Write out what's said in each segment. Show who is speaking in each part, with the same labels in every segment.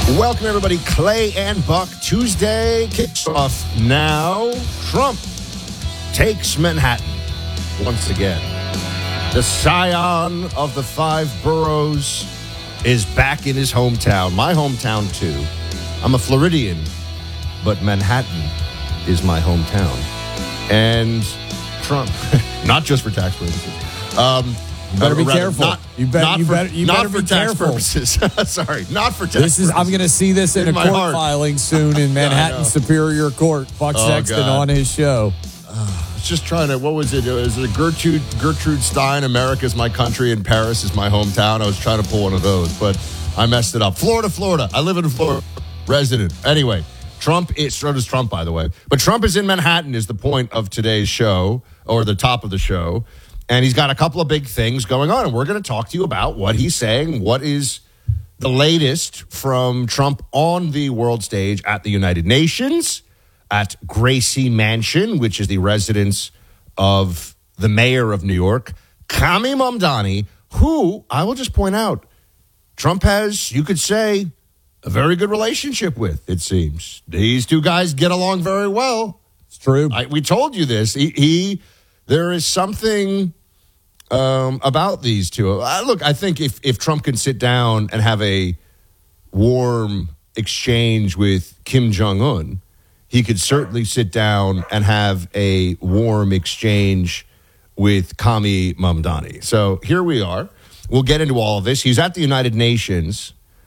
Speaker 1: Welcome, everybody. Clay and Buck. Tuesday kicks off now. Trump takes Manhattan once again. The scion of the five boroughs is back in his hometown. My hometown, too. I'm a Floridian, but Manhattan is my hometown. And Trump, not just for tax purposes.
Speaker 2: You better be careful. You better
Speaker 1: for
Speaker 2: be
Speaker 1: tax
Speaker 2: careful.
Speaker 1: purposes. Sorry, not for tax purposes.
Speaker 2: I'm going to see this in a court filing soon in Manhattan Superior Court. Buck Sexton on his show.
Speaker 1: Just trying to, what was it? Is it Gertrude Stein, America's my country and Paris is my hometown? I was trying to pull one of those, but I messed it up. Florida. I live in Florida. Resident. Anyway, so does Trump, by the way. But Trump is in Manhattan is the point of today's show, or the top of the show. And he's got a couple of big things going on. And we're going to talk to you about what he's saying, what is the latest from Trump on the world stage at the United Nations, at Gracie Mansion, which is the residence of the mayor of New York, Kami Mamdani, who, I will just point out, Trump has, you could say, a very good relationship with, it seems. These two guys get along very well.
Speaker 2: It's true.
Speaker 1: We told you this. There is something about these two. Look, I think if Trump can sit down and have a warm exchange with Kim Jong-un, he could certainly sit down and have a warm exchange with Kami Mamdani. So here we are. We'll get into all of this. He's at the United Nations,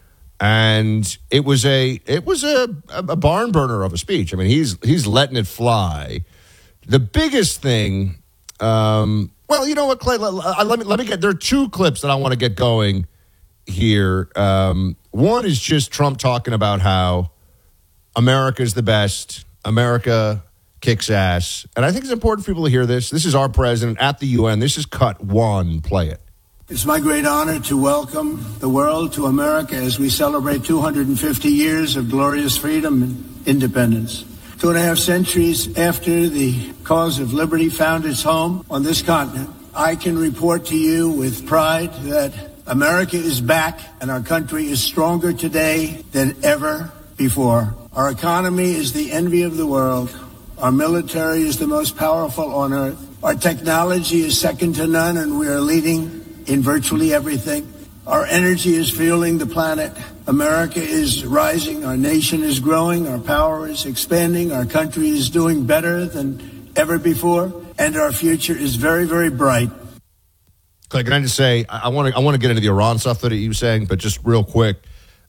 Speaker 1: and it was a barn burner of a speech. I mean, he's letting it fly. The biggest thing. Well, you know what, Clay? Let me get. There are two clips that I want to get going here. One is just Trump talking about how America's the best. America kicks ass, and I think it's important for people to hear this. This is our president at the UN. This is cut one. Play it.
Speaker 3: It's my great honor to welcome the world to America as we celebrate 250 years of glorious freedom and independence. 2.5 centuries after the cause of liberty found its home on this continent, I can report to you with pride that America is back and our country is stronger today than ever before. Our economy is the envy of the world. Our military is the most powerful on earth. Our technology is second to none, and we are leading in virtually everything. Our energy is fueling the planet. America is rising. Our nation is growing. Our power is expanding. Our country is doing better than ever before. And our future is very, very bright.
Speaker 1: Clay, can I just say, I want to get into the Iran stuff that he was saying, but just real quick,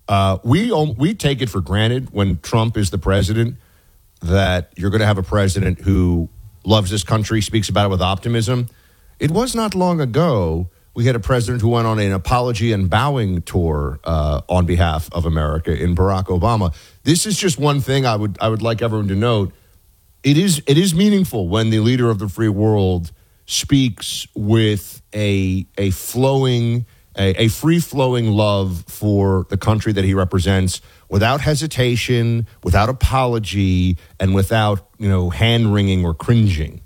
Speaker 1: we take it for granted when Trump is the president that you're going to have a president who loves this country, speaks about it with optimism. It was not long ago we had a president who went on an apology and bowing tour on behalf of America in Barack Obama. This is just one thing I would like everyone to note. It is meaningful when the leader of the free world speaks with a free-flowing love for the country that he represents without hesitation, without apology, and without, hand-wringing or cringing.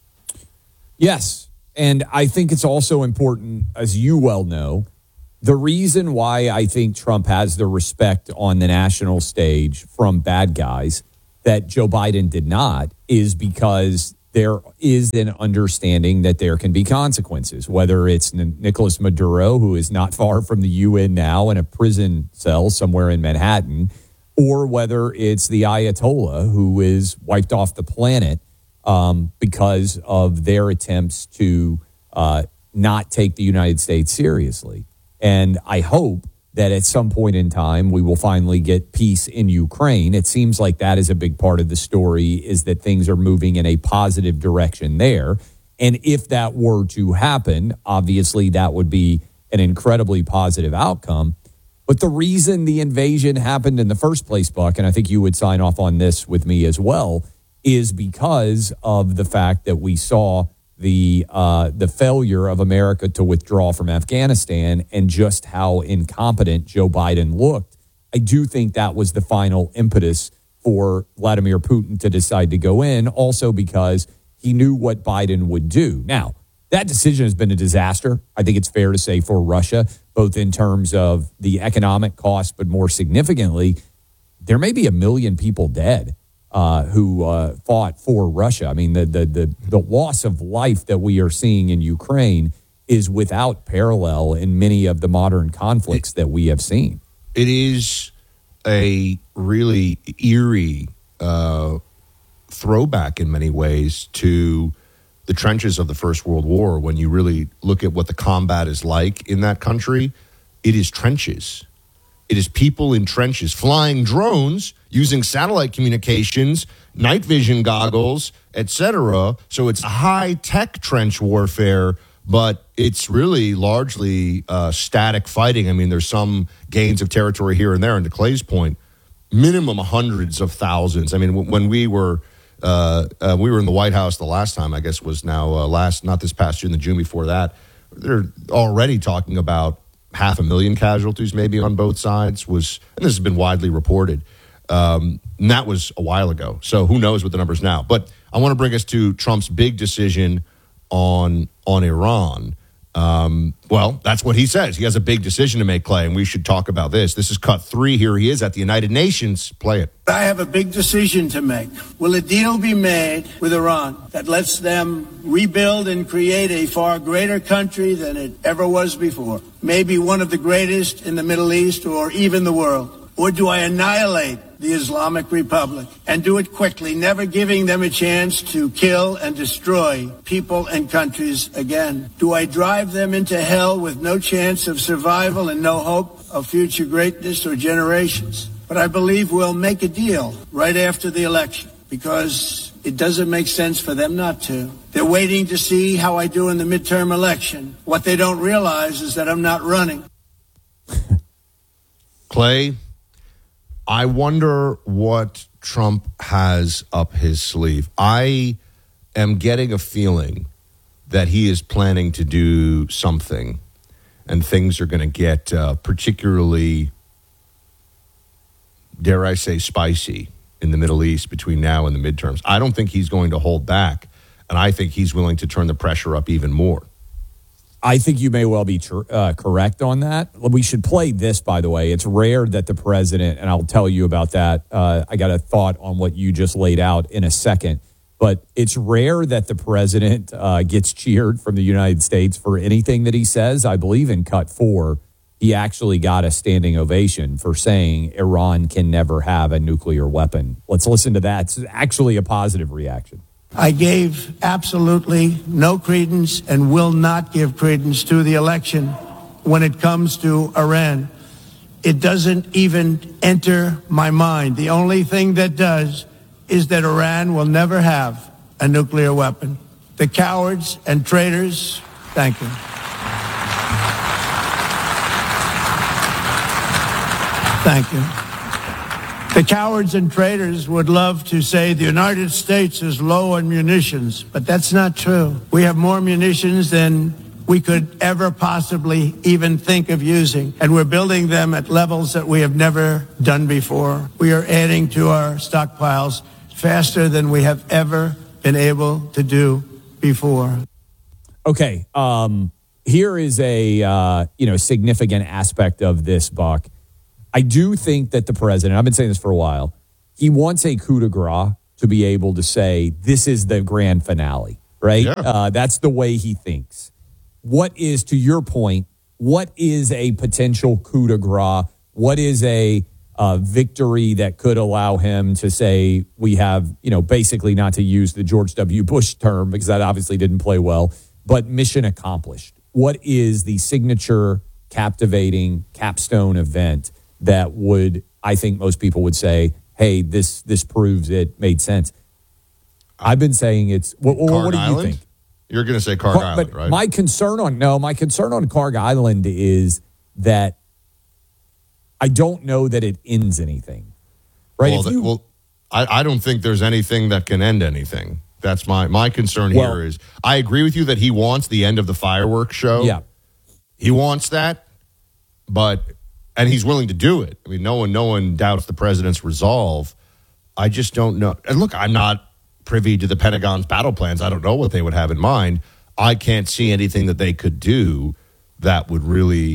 Speaker 2: Yes. And I think it's also important, as you well know, the reason why I think Trump has the respect on the national stage from bad guys that Joe Biden did not is because there is an understanding that there can be consequences, whether it's Nicolas Maduro, who is not far from the UN now in a prison cell somewhere in Manhattan, or whether it's the Ayatollah, who is wiped off the planet because of their attempts to not take the United States seriously. And I hope that at some point in time, we will finally get peace in Ukraine. It seems like that is a big part of the story, is that things are moving in a positive direction there. And if that were to happen, obviously that would be an incredibly positive outcome. But the reason the invasion happened in the first place, Buck, and I think you would sign off on this with me as well, is because of the fact that we saw the failure of America to withdraw from Afghanistan and just how incompetent Joe Biden looked. I do think that was the final impetus for Vladimir Putin to decide to go in, also because he knew what Biden would do. Now, that decision has been a disaster. I think it's fair to say for Russia, both in terms of the economic cost, but more significantly, there may be 1 million people dead who fought for Russia. I mean, the loss of life that we are seeing in Ukraine is without parallel in many of the modern conflicts that we have seen.
Speaker 1: It is a really eerie throwback in many ways to the trenches of the First World War. When you really look at what the combat is like in that country, it is trenches. It is people in trenches, flying drones, using satellite communications, night vision goggles, etc. So it's high-tech trench warfare, but it's really largely static fighting. I mean, there's some gains of territory here and there. And to Clay's point, minimum hundreds of thousands. I mean, when we were in the White House the last time, I guess was now not this past June, the June before that, they're already talking about 500,000 casualties maybe on both sides. And this has been widely reported. And that was a while ago. So who knows what the number's now. But I want to bring us to Trump's big decision on Iran. Well, that's what he says. He has a big decision to make, Clay, and we should talk about this. This is cut 3. Here he is at the United Nations. Play it.
Speaker 3: I have a big decision to make. Will a deal be made with Iran that lets them rebuild and create a far greater country than it ever was before? Maybe one of the greatest in the Middle East or even the world. Or do I annihilate the Islamic Republic and do it quickly, never giving them a chance to kill and destroy people and countries again? Do I drive them into hell with no chance of survival and no hope of future greatness or generations? But I believe we'll make a deal right after the election because it doesn't make sense for them not to. They're waiting to see how I do in the midterm election. What they don't realize is that I'm not running.
Speaker 1: Clay, I wonder what Trump has up his sleeve. I am getting a feeling that he is planning to do something, and things are going to get particularly, dare I say, spicy in the Middle East between now and the midterms. I don't think he's going to hold back, and I think he's willing to turn the pressure up even more.
Speaker 2: I think you may well be correct on that. We should play this, by the way. It's rare that the president, and I'll tell you about that. I got a thought on what you just laid out in a second. But it's rare that the president gets cheered from the United States for anything that he says. I believe in cut 4, he actually got a standing ovation for saying Iran can never have a nuclear weapon. Let's listen to that. It's actually a positive reaction.
Speaker 3: I gave absolutely no credence and will not give credence to the election when it comes to Iran. It doesn't even enter my mind. The only thing that does is that Iran will never have a nuclear weapon. The cowards and traitors, thank you. Thank you. The cowards and traitors would love to say the United States is low on munitions, but that's not true. We have more munitions than we could ever possibly even think of using, and we're building them at levels that we have never done before. We are adding to our stockpiles faster than we have ever been able to do before.
Speaker 2: Okay, here is a significant aspect of this, Buck. I do think that the president, I've been saying this for a while, he wants a coup de grace to be able to say, this is the grand finale, right?
Speaker 1: Yeah.
Speaker 2: That's the way he thinks. What is, to your point, what is a potential coup de grace? What is a victory that could allow him to say, we have, basically, not to use the George W. Bush term, because that obviously didn't play well, but mission accomplished? What is the signature, captivating, capstone event that would, I think most people would say, hey, this proves it made sense? I've been saying it's, what do you think?
Speaker 1: You're going to say Karg Island, right?
Speaker 2: My concern on Karg Island is that I don't know that it ends anything. Right?
Speaker 1: I don't think there's anything that can end anything. That's my concern here is, I agree with you that he wants the end of the fireworks show.
Speaker 2: Yeah.
Speaker 1: He wants that, and he's willing to do it. I mean, no one doubts the president's resolve. I just don't know. And look, I'm not privy to the Pentagon's battle plans. I don't know what they would have in mind. I can't see anything that they could do that would really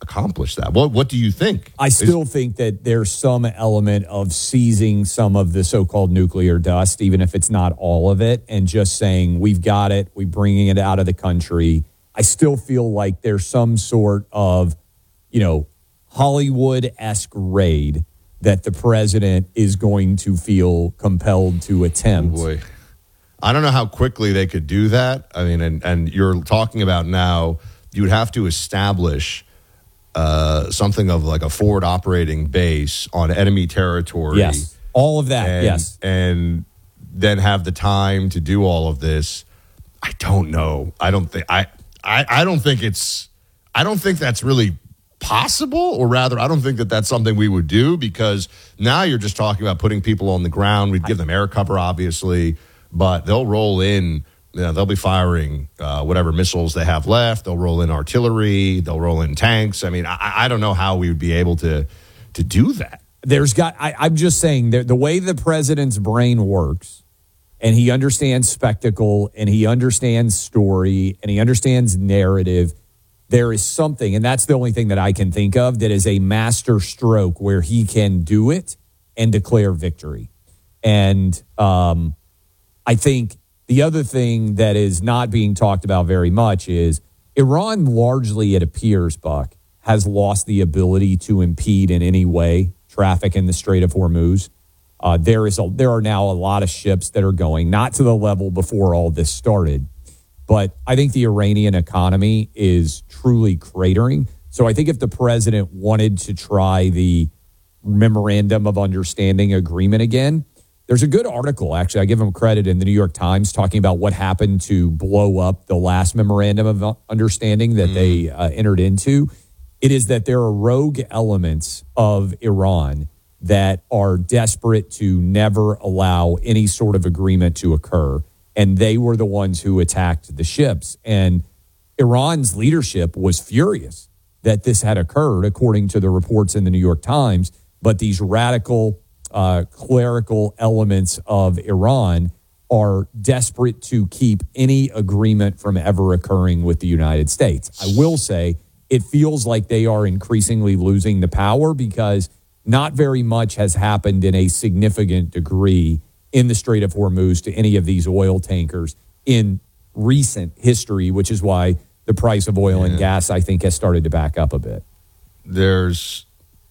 Speaker 1: accomplish that. What do you think?
Speaker 2: I still think that there's some element of seizing some of the so-called nuclear dust, even if it's not all of it, and just saying, we've got it, we're bringing it out of the country. I still feel like there's some sort of, Hollywood-esque raid that the president is going to feel compelled to attempt.
Speaker 1: Oh boy. I don't know how quickly they could do that. I mean, and you're talking about now, you would have to establish something of like a forward operating base on enemy territory.
Speaker 2: Yes, all of that, yes.
Speaker 1: And then have the time to do all of this. I don't know. I don't think that's really possible, or rather, I don't think that that's something we would do, because now you're just talking about putting people on the ground. We'd give them air cover, obviously, but they'll roll in. They'll be firing whatever missiles they have left. They'll roll in artillery. They'll roll in tanks. I mean, I don't know how we would be able to do that.
Speaker 2: I'm just saying, the way the president's brain works, and he understands spectacle, and he understands story, and he understands narrative, there is something, and that's the only thing that I can think of, that is a master stroke where he can do it and declare victory. And I think the other thing that is not being talked about very much is Iran largely, it appears, Buck, has lost the ability to impede in any way traffic in the Strait of Hormuz. There are now a lot of ships that are going, not to the level before all this started, but I think the Iranian economy is truly cratering. So I think if the president wanted to try the memorandum of understanding agreement again, there's a good article, actually, I give him credit, in the New York Times talking about what happened to blow up the last memorandum of understanding that they entered into. It is that there are rogue elements of Iran that are desperate to never allow any sort of agreement to occur. And they were the ones who attacked the ships. And Iran's leadership was furious that this had occurred, according to the reports in the New York Times. But these radical clerical elements of Iran are desperate to keep any agreement from ever occurring with the United States. I will say it feels like they are increasingly losing the power, because not very much has happened in a significant degree in the Strait of Hormuz to any of these oil tankers in recent history, which is why the price of oil and gas, I think, has started to back up a bit.
Speaker 1: There's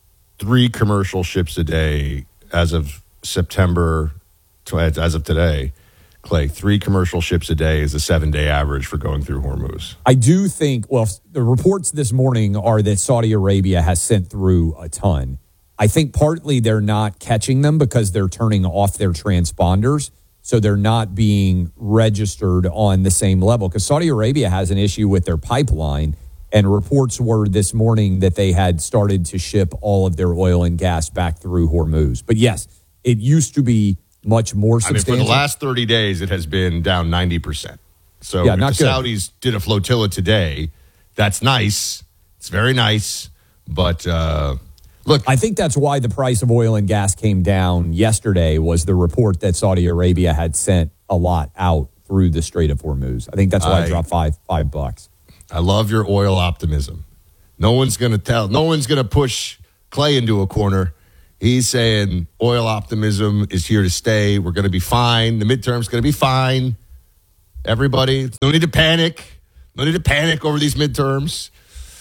Speaker 1: 3 commercial ships a day as of September, as of today. Clay, 3 commercial ships a day is a 7-day average for going through Hormuz.
Speaker 2: I do think, the reports this morning are that Saudi Arabia has sent through a ton. I think partly they're not catching them because they're turning off their transponders, so they're not being registered on the same level. Because Saudi Arabia has an issue with their pipeline, and reports were this morning that they had started to ship all of their oil and gas back through Hormuz. But yes, it used to be much more substantial.
Speaker 1: I mean, for the last 30 days, it has been down 90%. So if the Saudis did a flotilla today, that's nice. It's very nice. But look,
Speaker 2: I think that's why the price of oil and gas came down yesterday, was the report that Saudi Arabia had sent a lot out through the Strait of Hormuz. I think that's why it dropped $5.
Speaker 1: I love your oil optimism. No one's going to push Clay into a corner. He's saying oil optimism is here to stay. We're going to be fine. The midterm's going to be fine. Everybody, no need to panic. No need to panic over these midterms.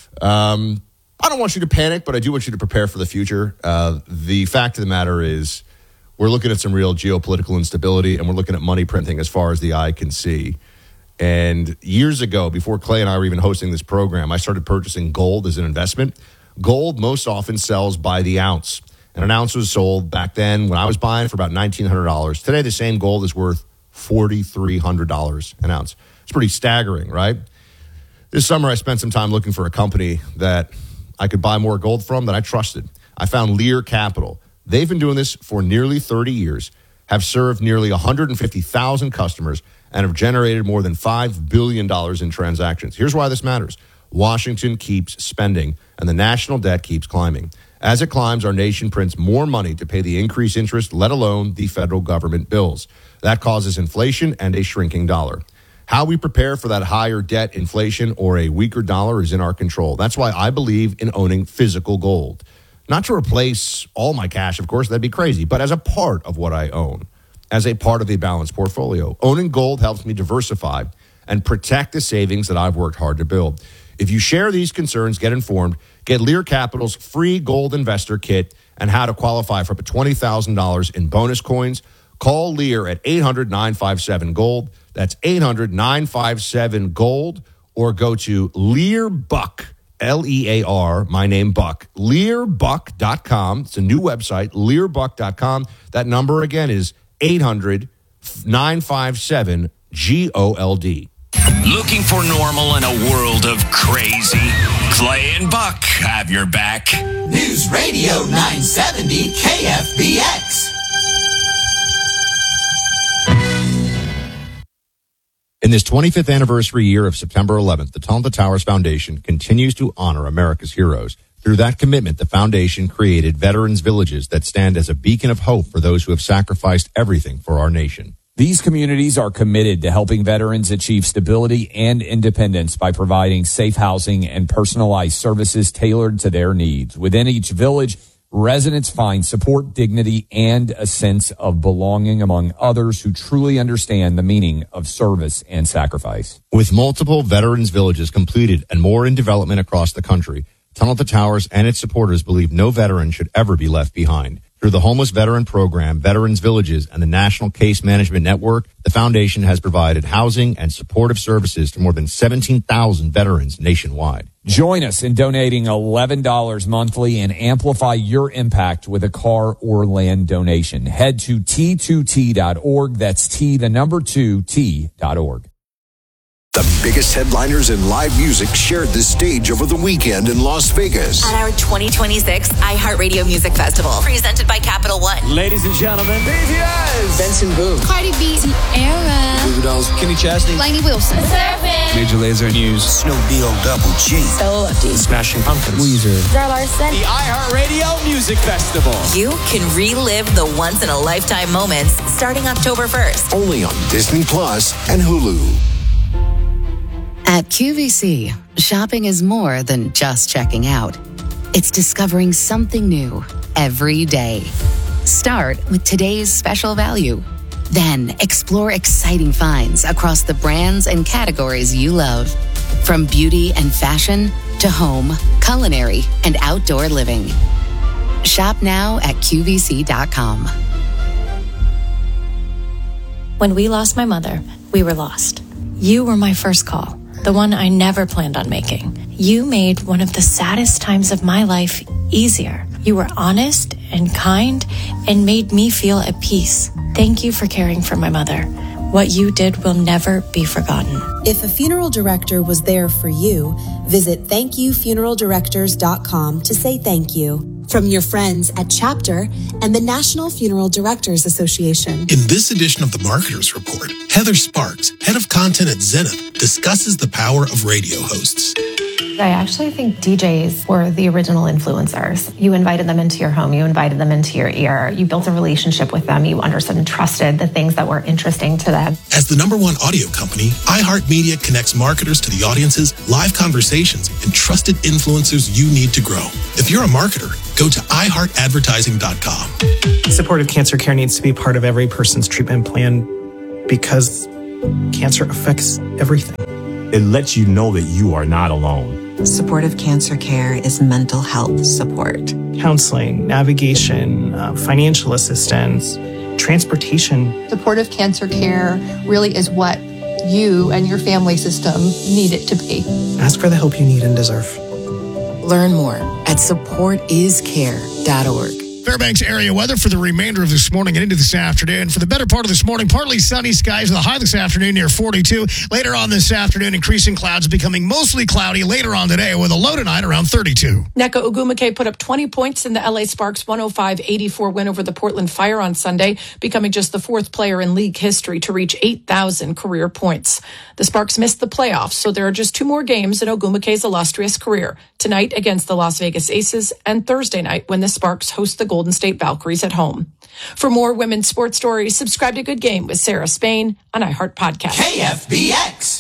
Speaker 1: I don't want you to panic, but I do want you to prepare for the future. The fact of the matter is, we're looking at some real geopolitical instability, and we're looking at money printing as far as the eye can see. And years ago, before Clay and I were even hosting this program, I started purchasing gold as an investment. Gold most often sells by the ounce. And an ounce was sold back then when I was buying for about $1,900. Today, the same gold is worth $4,300 an ounce. It's pretty staggering, right? This summer, I spent some time looking for a company that I could buy more gold from that I trusted. I found Lear Capital. They've been doing this for nearly 30 years, have served nearly 150,000 customers, and have generated more than $5 billion in transactions. Here's why this matters. Washington keeps spending, and the national debt keeps climbing. As it climbs, our nation prints more money to pay the increased interest, let alone the federal government bills. That causes inflation and a shrinking dollar. How we prepare for that higher debt, inflation, or a weaker dollar is in our control. That's why I believe in owning physical gold. Not to replace all my cash, of course, that'd be crazy, but as a part of what I own, as a part of a balanced portfolio. Owning gold helps me diversify and protect the savings that I've worked hard to build. If you share these concerns, get informed, get Lear Capital's free gold investor kit and how to qualify for up to $20,000 in bonus coins. Call Lear at 800-957-GOLD. That's 800-957-GOLD. Or go to Learbuck, L-E-A-R, my name Buck, Learbuck.com. It's a new website, Learbuck.com. That number again is 800-957-GOLD.
Speaker 4: Looking for normal in a world of crazy? Clay and Buck have your back.
Speaker 5: News Radio 970 KFBX.
Speaker 1: In this 25th anniversary year of September 11th, the Tunnel to Towers Foundation continues to honor America's heroes. Through that commitment, the foundation created Veterans Villages that stand as a beacon of hope for those who have sacrificed everything for our nation.
Speaker 2: These communities are committed to helping veterans achieve stability and independence by providing safe housing and personalized services tailored to their needs. Within each village, residents find support, dignity, and a sense of belonging among others who truly understand the meaning of service and sacrifice.
Speaker 1: With multiple Veterans Villages completed and more in development across the country, Tunnel to Towers and its supporters believe no veteran should ever be left behind. Through the Homeless Veteran Program, Veterans Villages, and the National Case Management Network, the foundation has provided housing and supportive services to more than 17,000 veterans nationwide.
Speaker 2: Join us in donating $11 monthly and amplify your impact with a car or land donation. Head to T2T.org. That's T2T.org.
Speaker 6: The biggest headliners in live music shared the stage over the weekend in Las Vegas.
Speaker 7: At our 2026 iHeartRadio Music Festival, presented by Capital One.
Speaker 8: Ladies and gentlemen,
Speaker 9: BTS,
Speaker 8: Benson Boone,
Speaker 9: Cardi B, Era,
Speaker 8: Goo Goo Dolls, Kenny Chesney,
Speaker 9: Lainey Wilson,
Speaker 8: Major Lazer News,
Speaker 6: Snoop Double G,
Speaker 9: Stella Lefty,
Speaker 8: Smashing Pumpkins,
Speaker 9: Weezer, Zara Larson.
Speaker 8: The iHeartRadio Music Festival.
Speaker 7: You can relive the once-in-a-lifetime moments starting October 1st.
Speaker 6: only on Disney Plus and Hulu.
Speaker 10: At QVC, shopping is more than just checking out. It's discovering something new every day. Start with today's special value. Then explore exciting finds across the brands and categories you love. From beauty and fashion to home, culinary, and outdoor living. Shop now at QVC.com.
Speaker 11: When we lost my mother, we were lost. You were my first call. The one I never planned on making. You made one of the saddest times of my life easier. You were honest and kind and made me feel at peace. Thank you for caring for my mother. What you did will never be forgotten.
Speaker 12: If a funeral director was there for you, visit thankyoufuneraldirectors.com to say thank you. From your friends at Chapter and the National Funeral Directors Association.
Speaker 13: In this edition of the Marketers Report, Heather Sparks, head of content at Zenith, discusses the power of radio hosts.
Speaker 14: I actually think DJs were the original influencers. You invited them into your home. You invited them into your ear. You built a relationship with them. You understood and trusted the things that were interesting to them.
Speaker 13: As the #1 audio company, iHeartMedia connects marketers to the audiences, live conversations, and trusted influencers you need to grow. If you're a marketer, go to iHeartAdvertising.com.
Speaker 15: Supportive cancer care needs to be part of every person's treatment plan because cancer affects everything.
Speaker 16: It lets you know that you are not alone.
Speaker 17: Supportive cancer care is mental health support.
Speaker 15: Counseling, navigation, financial assistance, transportation.
Speaker 18: Supportive cancer care really is what you and your family system need it to be.
Speaker 15: Ask for the help you need and deserve.
Speaker 10: Learn more at supportiscare.org.
Speaker 19: Fairbanks area weather for the remainder of this morning and into this afternoon. For the better part of this morning, partly sunny skies with a high this afternoon near 42. Later on this afternoon, increasing clouds becoming mostly cloudy later on today with a low tonight around 32.
Speaker 20: NECA Ogumake put up 20 points in the LA Sparks 105-84 win over the Portland Fire on Sunday, becoming just the fourth player in league history to reach 8,000 career points. The Sparks missed the playoffs, so there are just two more games in Ogumake's illustrious career. Tonight against the Las Vegas Aces and Thursday night when the Sparks host the Golden State Valkyries at home. For more women's sports stories, subscribe to Good Game with Sarah Spain on iHeart Podcast.
Speaker 5: KFBX.